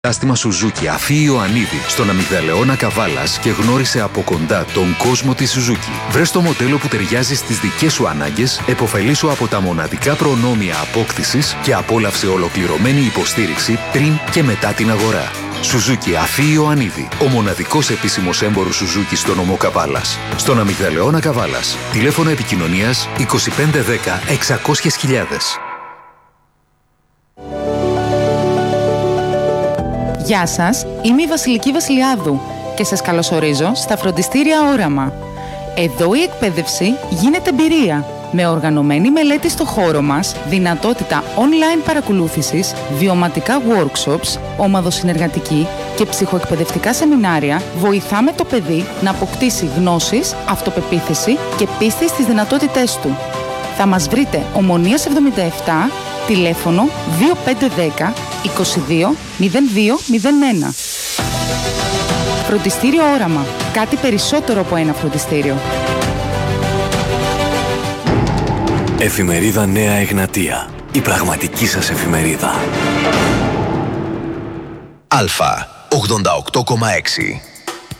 Κατάστημα Suzuki Αφή Ιωαννίδη στον Αμυγδαλεώνα Καβάλας και γνώρισε από κοντά τον κόσμο της Suzuki. Βρες το μοντέλο που ταιριάζει στις δικές σου ανάγκες, επωφελήσου από τα μοναδικά προνόμια απόκτησης και απόλαυσε ολοκληρωμένη υποστήριξη πριν και μετά την αγορά. Suzuki Αφή Ιωαννίδη, ο μοναδικός επίσημος έμπορος Suzuki στο νομό Καβάλας. Στον Αμυγδαλεώνα Καβάλας. Τηλέφωνο επικοινωνίας 2510 600.000. Γεια σας, είμαι η Βασιλική Βασιλιάδου και σας καλωσορίζω στα φροντιστήρια Όραμα. Εδώ η εκπαίδευση γίνεται εμπειρία, με οργανωμένη μελέτη στο χώρο μας, δυνατότητα online παρακολούθησης, βιωματικά workshops, ομαδοσυνεργατική και ψυχοεκπαιδευτικά σεμινάρια, βοηθάμε το παιδί να αποκτήσει γνώσεις, αυτοπεποίθηση και πίστη στις δυνατότητές του. Θα μας βρείτε Ομονίας 77, τηλέφωνο 2510 22 0201. Φροντιστήριο Όραμα. Κάτι περισσότερο από ένα φροντιστήριο. Εφημερίδα Νέα Εγνατία. Η πραγματική σας εφημερίδα. Αλφα 88,6.